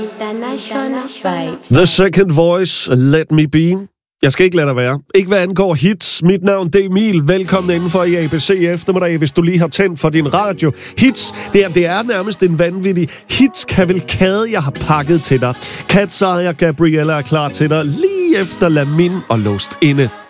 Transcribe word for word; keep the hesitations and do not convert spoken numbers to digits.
The Second Voice, Let Me Be. Jeg skal ikke lade dig være. Ikke hvad angår hits. Mit navn det er Emil. Velkommen indenfor i A B C eftermiddag, hvis du lige har tændt for din radio. Hits, det er, det er nærmest en vanvittig hits-kavalkade, jeg har pakket til dig. Kat Saja, Gabriella er klar til dig lige efter Lamin og Låst Inde.